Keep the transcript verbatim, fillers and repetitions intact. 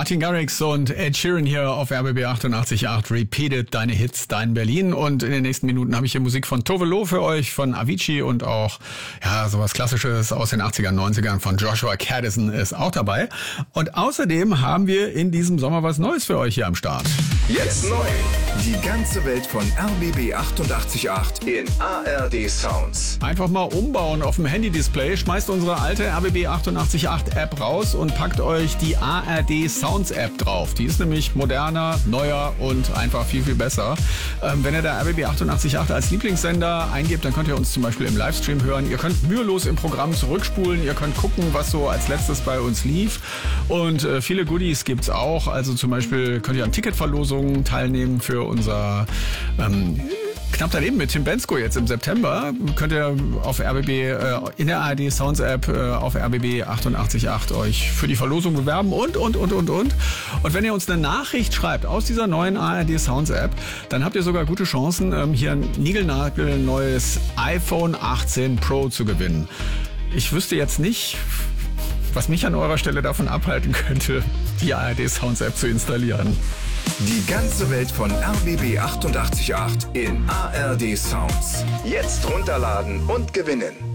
Martin Garrix und Ed Sheeran hier auf R B B achtundachtzig Komma acht. Repeated, deine Hits, dein Berlin. Und in den nächsten Minuten habe ich hier Musik von Tove Lo für euch, von Avicii und auch ja sowas Klassisches aus den achtzigern, neunzigern von Joshua Caddison ist auch dabei. Und außerdem haben wir in diesem Sommer was Neues für euch hier am Start. Jetzt neu. Die ganze Welt von R B B achtundachtzig Komma acht in A R D Sounds. Einfach mal umbauen auf dem Handy-Display, schmeißt unsere alte R B B achtundachtzig Komma acht App raus und packt euch die A R D Sounds App drauf. Die ist nämlich moderner, neuer und einfach viel, viel besser. Ähm, wenn ihr da R B B achtundachtzig Komma acht als Lieblingssender eingebt, dann könnt ihr uns zum Beispiel im Livestream hören. Ihr könnt mühelos im Programm zurückspulen. Ihr könnt gucken, was so als letztes bei uns lief. Und äh, viele Goodies gibt's auch. Also zum Beispiel könnt ihr an Ticketverlosungen teilnehmen für unser ähm, Knapp daneben mit Tim Bensko jetzt im September. Könnt ihr auf R B B, äh, in der A R D Sounds App äh, auf R B B achtundachtzig Komma acht euch für die Verlosung bewerben und, und, und, und, und. Und wenn ihr uns eine Nachricht schreibt aus dieser neuen A R D Sounds App, dann habt ihr sogar gute Chancen, ähm, hier ein niegelnagelneues iPhone achtzehn Pro zu gewinnen. Ich wüsste jetzt nicht, was mich an eurer Stelle davon abhalten könnte, die A R D Sounds App zu installieren. Die ganze Welt von R B B achtundachtzig Komma acht in A R D Sounds. Jetzt runterladen und gewinnen.